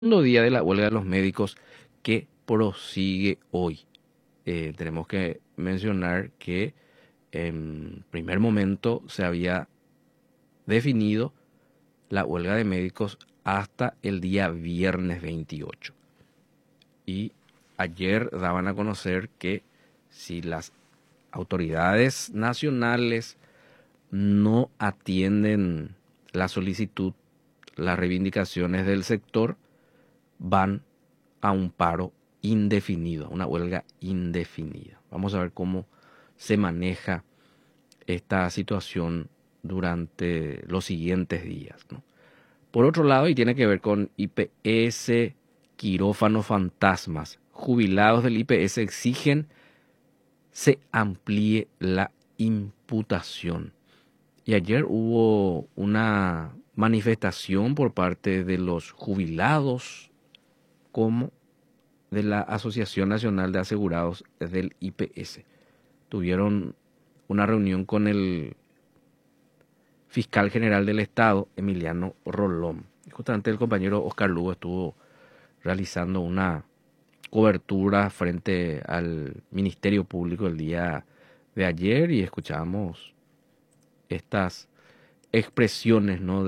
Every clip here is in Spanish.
segundo día de la huelga de los médicos que prosigue hoy. Tenemos que mencionar que en primer momento se había definido la huelga de médicos hasta el día viernes 28. Y ayer daban a conocer que si las autoridades nacionales no atienden la solicitud, las reivindicaciones del sector, van a un paro indefinido, a una huelga indefinida. Vamos a ver cómo se maneja esta situación durante los siguientes días, ¿no? Por otro lado, y tiene que ver con IPS, quirófanos fantasmas, jubilados del IPS exigen se amplíe la imputación. Y ayer hubo una manifestación por parte de los jubilados como de la Asociación Nacional de Asegurados del IPS. Tuvieron una reunión con el fiscal general del Estado, Emiliano Rolón. Justamente el compañero Oscar Lugo estuvo realizando una cobertura frente al Ministerio Público el día de ayer y escuchamos estas expresiones, ¿no?,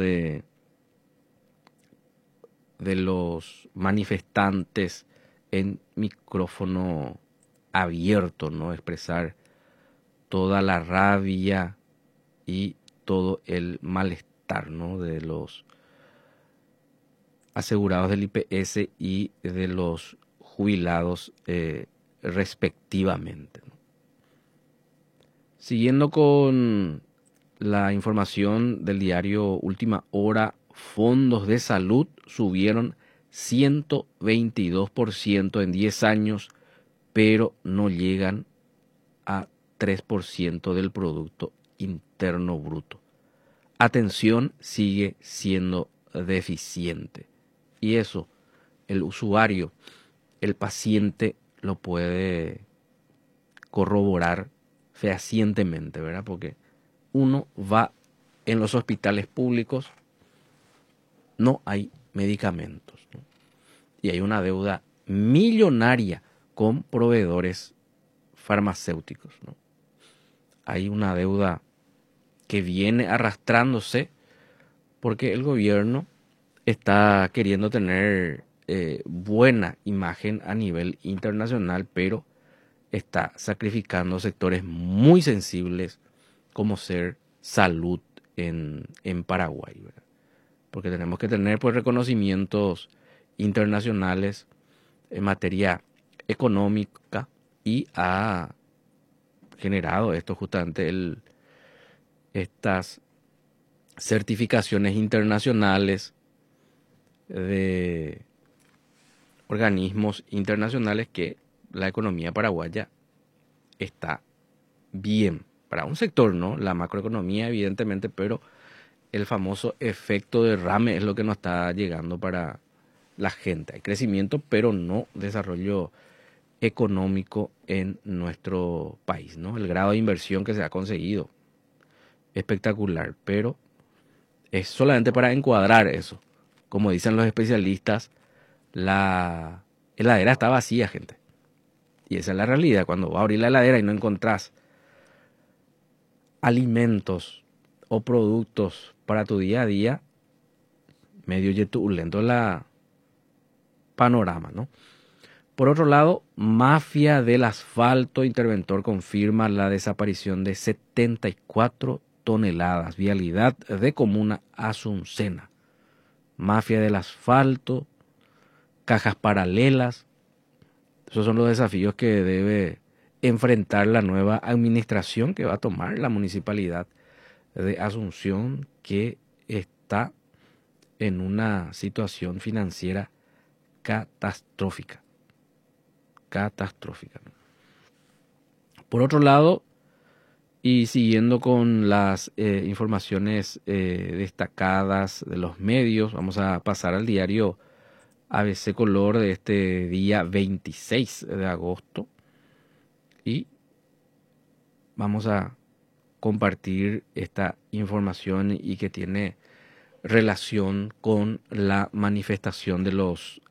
de los manifestantes en micrófono abierto, ¿no? Expresar toda la rabia y todo el malestar, ¿no?, de los asegurados del IPS y de los jubilados respectivamente, ¿no? Siguiendo con la información del diario Última Hora, fondos de salud subieron 122% en 10 años, pero no llegan a 3% del Producto Interno Bruto. Atención sigue siendo deficiente. Y eso, el usuario, el paciente lo puede corroborar fehacientemente, ¿verdad? Porque uno va en los hospitales públicos, no hay medicamentos, ¿no? Y hay una deuda millonaria con proveedores farmacéuticos, ¿no? Hay una deuda que viene arrastrándose porque el gobierno está queriendo tener buena imagen a nivel internacional, pero está sacrificando sectores muy sensibles como ser salud en Paraguay, ¿verdad? Porque tenemos que tener pues reconocimientos internacionales en materia económica y ha generado esto justamente estas certificaciones internacionales de organismos internacionales que la economía paraguaya está bien para un sector, ¿no? La macroeconomía evidentemente, pero el famoso efecto derrame es lo que nos está llegando para la gente. Hay crecimiento, pero no desarrollo económico en nuestro país, ¿no? El grado de inversión que se ha conseguido, espectacular, pero es solamente para encuadrar eso. Como dicen los especialistas, la heladera está vacía, gente. Y esa es la realidad. Cuando vas a abrir la heladera y no encontrás alimentos o productos para tu día a día, medio yetulento la panorama, ¿no? Por otro lado, mafia del asfalto, interventor confirma la desaparición de 74 toneladas, vialidad de comuna Azucena. Mafia del asfalto, cajas paralelas, esos son los desafíos que debe enfrentar la nueva administración que va a tomar la municipalidad de Asunción, que está en una situación financiera catastrófica. Catastrófica, ¿no? Por otro lado, y siguiendo con las informaciones destacadas de los medios, vamos a pasar al diario ABC Color de este día 26 de agosto y vamos a compartir esta información y que tiene relación con la manifestación de los